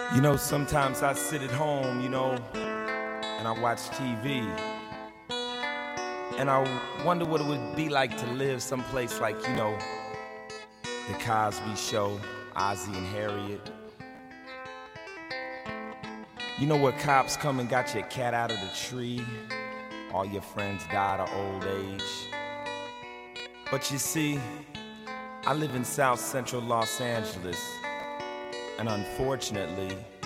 You know, sometimes I sit at home, and I watch TV. And I wonder what it would be like to live someplace like, The Cosby Show, Ozzie and Harriet. You know where cops come and got your cat out of the tree? All your friends died of old age. But you see, I live in South Central Los Angeles. And unfortunately,